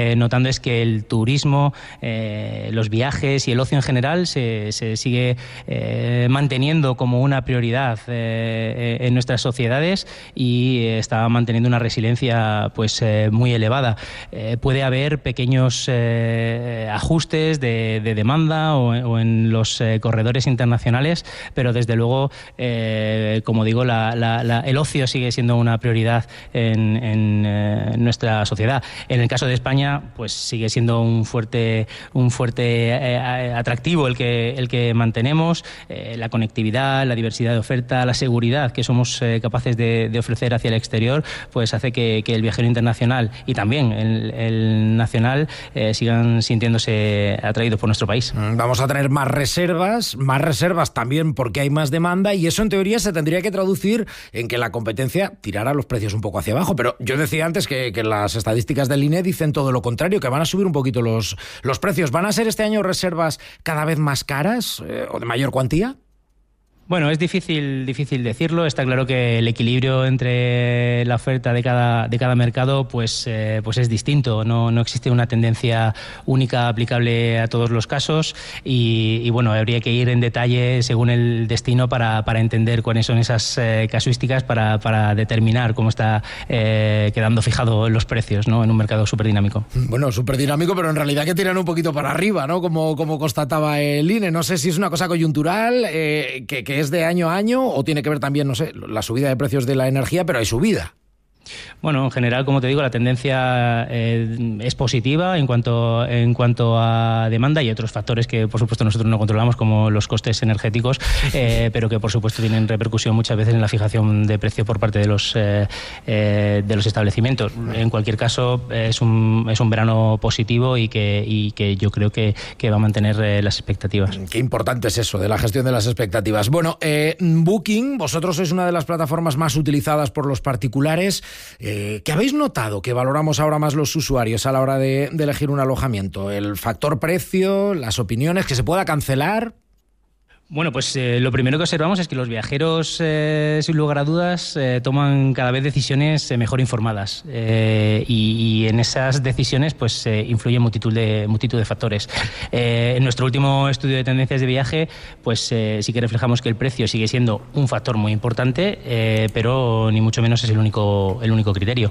notando es que el turismo, los viajes y el ocio en general se sigue manteniendo como una prioridad en nuestras sociedades y está manteniendo una resiliencia pues muy elevada. Puede haber pequeños ajustes de demanda o en los corredores internacionales, pero desde luego, como digo, el ocio sigue siendo una prioridad en nuestra sociedad. En el caso de España, pues sigue siendo un fuerte atractivo el que mantenemos, la conectividad, la diversidad de oferta, la seguridad que somos capaces de ofrecer hacia el exterior, pues hace que el viajero internacional y también el nacional sigan sintiéndose atraídos por nuestro país. Vamos a tener más reservas también porque hay más demanda, y eso en teoría se tendría que traducir en que la competencia tirara los precios un poco hacia abajo. Pero yo decía antes que las estadísticas del INE dicen todo lo contrario, que van a subir un poquito los precios. ¿Van a ser este año reservas cada vez más caras o de mayor cuantía? Bueno, es difícil decirlo. Está claro que el equilibrio entre la oferta de cada mercado pues es distinto. No existe una tendencia única aplicable a todos los casos y bueno, habría que ir en detalle según el destino para entender cuáles son esas casuísticas para determinar cómo está quedando fijado los precios, ¿no? En un mercado súper dinámico. Bueno, súper dinámico, pero en realidad que tiran un poquito para arriba, ¿no? Como constataba el INE. No sé si es una cosa coyuntural, que es de año a año, o tiene que ver también, no sé, la subida de precios de la energía, pero hay subida. Bueno, en general, como te digo, la tendencia es positiva en cuanto a demanda, y otros factores que, por supuesto, nosotros no controlamos, como los costes energéticos, pero que, por supuesto, tienen repercusión muchas veces en la fijación de precio por parte de los establecimientos. En cualquier caso, es un verano positivo y que yo creo que va a mantener las expectativas. Qué importante es eso, de la gestión de las expectativas. Bueno, Booking, vosotros sois una de las plataformas más utilizadas por los particulares. ¿Qué habéis notado que valoramos ahora más los usuarios a la hora de elegir un alojamiento? ¿El factor precio, las opiniones, que se pueda cancelar? Bueno, pues lo primero que observamos es que los viajeros, sin lugar a dudas, toman cada vez decisiones mejor informadas y en esas decisiones pues influye multitud de factores. En nuestro último estudio de tendencias de viaje, pues sí que reflejamos que el precio sigue siendo un factor muy importante, pero ni mucho menos es el único criterio.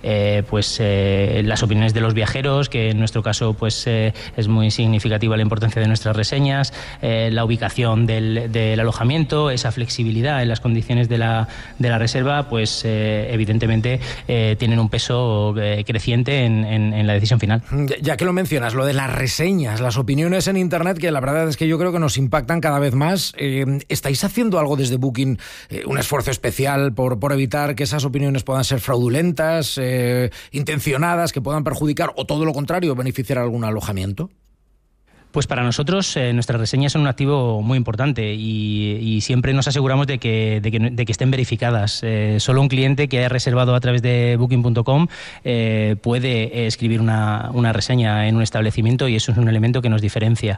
Las opiniones de los viajeros, que en nuestro caso pues es muy significativa la importancia de nuestras reseñas, la ubicación del alojamiento, esa flexibilidad en las condiciones de la reserva, pues evidentemente tienen un peso creciente en la decisión final. Ya que lo mencionas, lo de las reseñas, las opiniones en Internet, que la verdad es que yo creo que nos impactan cada vez más. ¿Estáis haciendo algo desde Booking, un esfuerzo especial por evitar que esas opiniones puedan ser fraudulentas, intencionadas, que puedan perjudicar o todo lo contrario, beneficiar a algún alojamiento? Pues para nosotros nuestras reseñas son un activo muy importante y siempre nos aseguramos de que estén verificadas. Solo un cliente que haya reservado a través de Booking.com puede escribir una reseña en un establecimiento, y eso es un elemento que nos diferencia.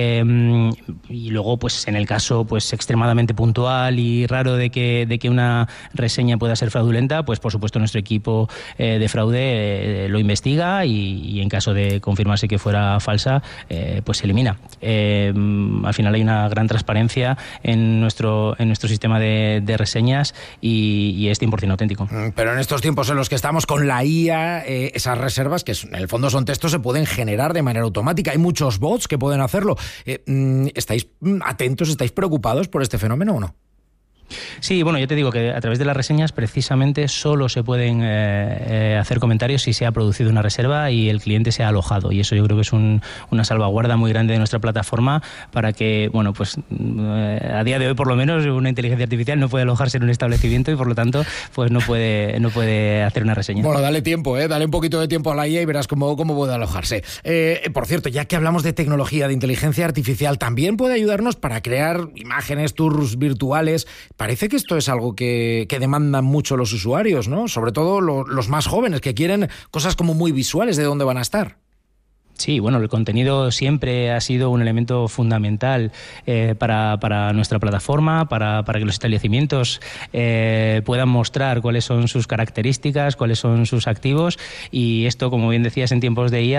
Y luego, pues en el caso pues extremadamente puntual y raro de que una reseña pueda ser fraudulenta, pues por supuesto nuestro equipo de fraude lo investiga y en caso de confirmarse que fuera falsa, pues se elimina. Al final hay una gran transparencia en nuestro sistema de reseñas y es 100% auténtico. Pero en estos tiempos en los que estamos con la IA, esas reservas, que en el fondo son textos, se pueden generar de manera automática. Hay muchos bots que pueden hacerlo. ¿Estáis atentos, estáis preocupados por este fenómeno o no? Sí, bueno, yo te digo que a través de las reseñas precisamente solo se pueden hacer comentarios si se ha producido una reserva y el cliente se ha alojado, y eso yo creo que es una salvaguarda muy grande de nuestra plataforma para que, bueno, pues a día de hoy por lo menos una inteligencia artificial no puede alojarse en un establecimiento y por lo tanto pues no puede hacer una reseña. Bueno, dale tiempo, dale un poquito de tiempo a la IA y verás cómo puede alojarse. Por cierto, ya que hablamos de tecnología, de inteligencia artificial, también puede ayudarnos para crear imágenes, tours virtuales. Parece que esto es algo que demandan mucho los usuarios, ¿no? Sobre todo los más jóvenes, que quieren cosas como muy visuales de dónde van a estar. Sí, bueno, el contenido siempre ha sido un elemento fundamental para nuestra plataforma, para que los establecimientos puedan mostrar cuáles son sus características, cuáles son sus activos, y esto, como bien decías, en tiempos de IA